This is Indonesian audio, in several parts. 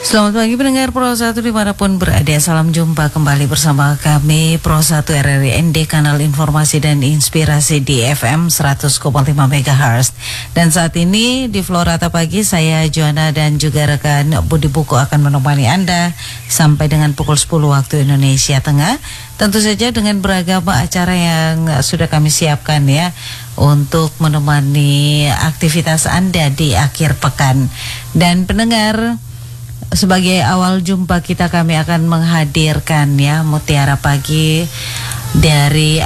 Selamat pagi pendengar Pro 1 dimanapun berada. Salam jumpa kembali bersama kami Pro 1 RRI ND, kanal informasi dan inspirasi di FM 100,5 MHz. Dan saat ini di Florata Pagi, saya Joanna dan juga rekan Budi Buku akan menemani Anda sampai dengan pukul 10 waktu Indonesia Tengah. Tentu saja dengan beragam acara yang sudah kami siapkan ya, untuk menemani aktivitas Anda di akhir pekan. Dan pendengar, sebagai awal jumpa kita, kami akan menghadirkan ya Mutiara Pagi dari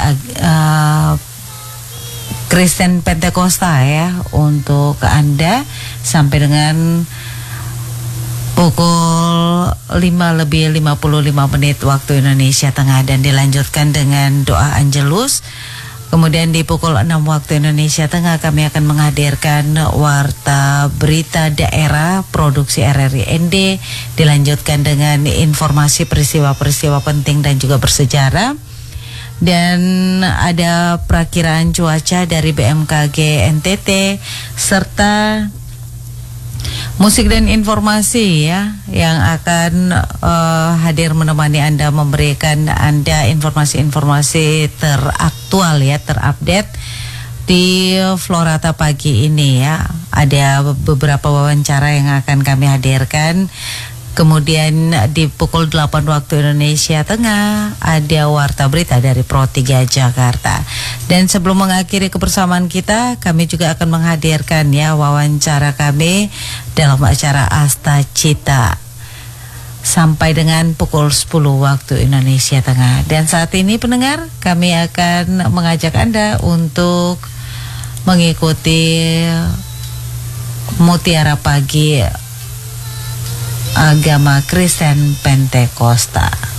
Kristen Pentakosta ya, untuk Anda sampai dengan pukul 5:55 waktu Indonesia Tengah, dan dilanjutkan dengan doa Angelus. Kemudian di pukul 6 waktu Indonesia Tengah kami akan menghadirkan Warta Berita Daerah Produksi RRI ND, dilanjutkan dengan informasi peristiwa-peristiwa penting dan juga bersejarah. Dan ada perakiraan cuaca dari BMKG NTT, serta musik dan informasi ya, yang akan hadir menemani Anda, memberikan Anda informasi-informasi teraktual ya, terupdate di Florata Pagi ini ya. Ada beberapa wawancara yang akan kami hadirkan. Kemudian di pukul 8 waktu Indonesia Tengah ada Warta Berita dari Pro 3 Jakarta. Dan sebelum mengakhiri kebersamaan kita, kami juga akan menghadirkan ya wawancara kami dalam acara Asta Cita sampai dengan pukul 10 waktu Indonesia Tengah. Dan saat ini pendengar, kami akan mengajak Anda untuk mengikuti Mutiara Pagi Agama Kristen Pentakosta.